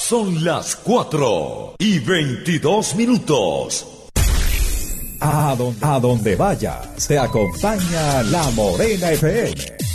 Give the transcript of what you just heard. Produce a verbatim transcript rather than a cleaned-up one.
Son las cuatro y veintidós minutos. A donde, a donde vayas, te acompaña La Morena F M.